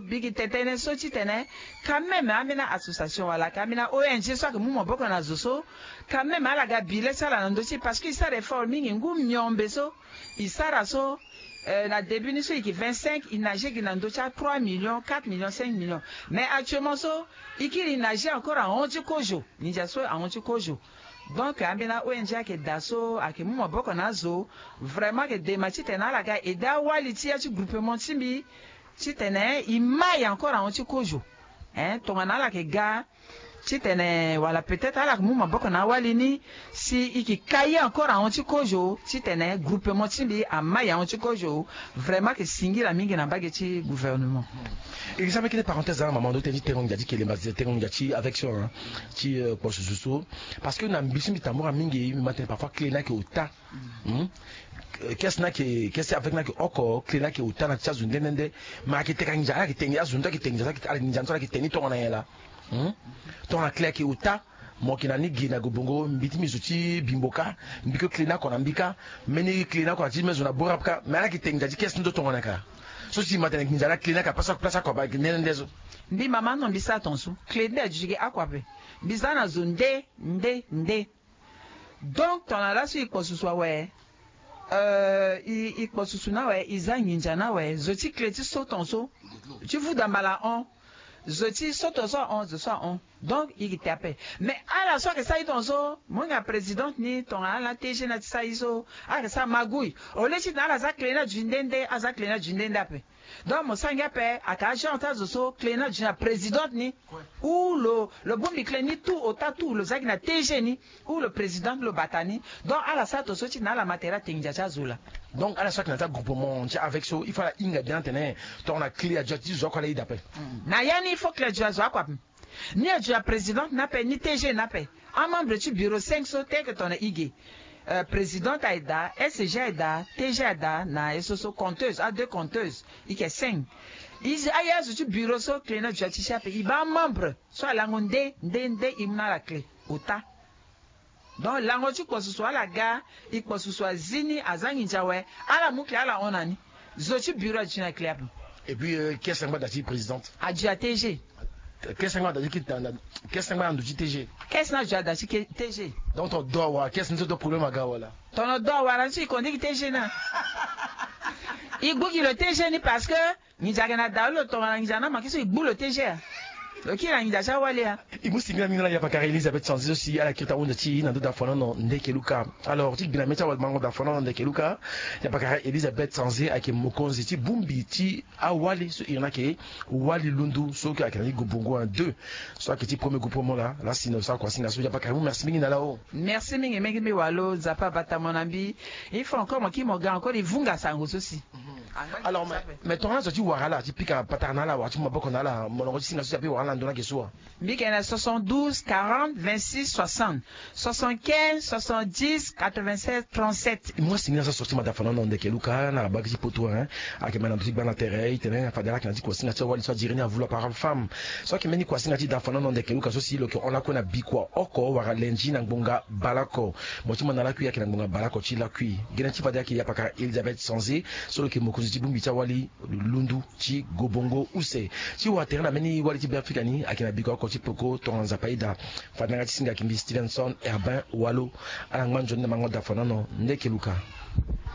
bigi tetene so chitene quand même amina association wala kamina ONG so ke mumo boko na zoso quand même ala ga bile sala nandochi parce que ça reforming ngum nyombe so isara so na début ni so iki 25 il nageait qui nandocha 3 millions 4 millions 5 millions mais actuellement so iki nageait encore en onti kojo ninja so en onti kojo. Donc, amina ONG ke daso ake mumo boko na zo vraiment que de mati tena la ga eda wali ti ya ci groupement timbi ci tene imai encore en ti kojo tongana la ke ga ci tene wala peut-être ala mumo boko na wali ni si iki kaye encore en ti kojo ci tene groupement timbi amai en ti kojo vraiment que singi la mingi na bage ci gouvernement. Et ça, avec les parenthèses, à un moment donné, tu as dit qu'il est avec ça, parce que dans le tambour, parfois, clé n'a que au tas. Qu'est-ce avec n'a que encore, clé n'a que au tas, n'a pas zundende, mais qui t'engage, qui t'engage, qui t'engage, qui t'engage, ton là. Ton la clé qui au tas. Moi qui n'a ni gina gobongo mbiti mizuti bimboka mbiko klina kona mbika meni klina kwa ti mezo na borapka mais qui t'engage qu'est-ce que ton ka so si matin qui n'ala klina ka pasa place kwa ba ndezo mbi mama no mbisa tonsu klede jige akwabe mbisa na zonde nde donc ton ala su ikosuswa we ikosusuna we izanyinja na we zoti kleti so tonso tu vous dambala on zoti soto so on donc il tape mais à la soirée que ça y tonso mon président ni ton ala TG na ça iso à ça magui au lieu de la za klena jindende aza klena jindende ape donc mon sanga pe akaja anta zo klena jina président ni ou le bon kleni tout au tatou le zaki na TG ni ou le président le batani donc à la ça to so ti na la matera tinja zula. Donc à la soirée que notre groupement avec ça il faut la inga bien tenir ton la clé à justice zo kola idape na yani il faut que le justice quoi ni a président n'a pas ni TG n'a pas un membre du bureau 5 sauté que ton IG président Aida SG Aida TG Aida na esoso compteuse à deux compteuses il est 5 ils ailleurs du bureau so clé na justice il ba membre soit la ngonde ndende imna la clé ota donc la ngotu ko soit la ga il ko soit zini azangi jawe ala mukle ala onani zotu bureau du na clé et puis qu'est-ce que c'est présidente a TG. Qu'est-ce que tu TG? Qu'est-ce que tu TG? Donc ton doigt, qu'est-ce que tu as problème à Gawala? Ton doigt, tu connais que TG na. Il bouge le TG ni parce que ni jagana daolo ton angana ma qui bouge le TG. Ok, là, il a déjà walé. Il m'a dit qu'il y a pas carré Elisabeth Sanzi aussi à la Kirtaon de Ti, dans d'autres fois, non, Ndekeluka. Alors, tu dis, mais tu as le d'affaires Ndekeluka. Il y a pas carré Elisabeth Sanzi avec Mokonzi, Ti, Bumbi, Ti, à Wali, il y en a qui, Wali Lundu, soit qui a gagné Gobongo en 2, soit qui est premier groupement là, là, sinon, ça, quoi, sinon, il y a pas carré, merci, Mingi, là-haut. Merci, Mingi, Mingi, Walo, Zapa, Bata, mon ami. Il faut encore, moi, qui m'a encore, il vunga sangos aussi. Alors, mais ton âge, tu vois, là, tu piques à Patarnala, tu m'as pas qu'on a là, mon origine, tu as Warland, on a que soit. Mikena 72 40 26 60 75 70 87 37. Moi c'est ça sorti madame Fernando Ndekeluka na bagisi poto hein avec madame Zik bana terre itene fadela qui a dit quoi singa wali soit dire à vouloir parole femme soit que meni quoi singa dit Fernando Ndekeluka so si le on la kona bikwa oko wara lenji na ngonga balako moi tu m'en a la cuire qui na ngonga balako ti la cuire gena ti fadela qui ya paka Elisabeth Sanzi solo que mokozi ti bumbi wali lundu ti gobongo use ti wa terre na meni wali ti africani akina bikwa ko ti poko to nzapaida fadela ti singa kimbi Stevenson Herbin Walo ala ngman jonne mango da Fernando Ndekeluka.